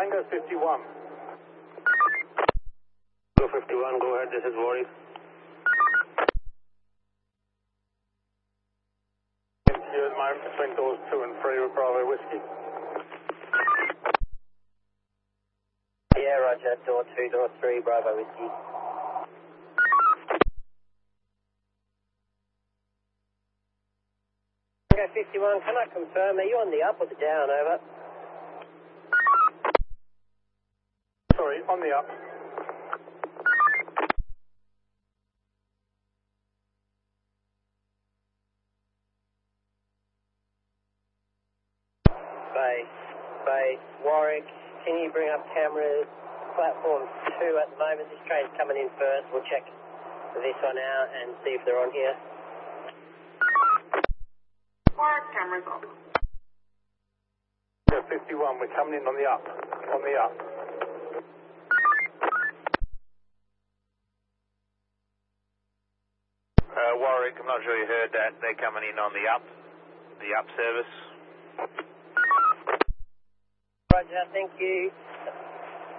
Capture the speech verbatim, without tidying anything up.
Tango fifty-one. Tango fifty-one, go ahead, this is Warwick. You at the moment between doors two and three with Bravo Whiskey. Yeah, roger, door two, door three, Bravo Whiskey. Tango fifty-one, can I confirm, are you on the up or the down, over? Sorry, on the up. Base, base, Warwick, can you bring up cameras? Platform two at the moment, this train's coming in first, we'll check this one out and see if they're on here. Warwick, cameras off. Tango fifty-one, we're coming in on the up. On the up. Uh, Warwick, I'm not sure you heard that. They're coming in on the up. The up service. Roger, thank you.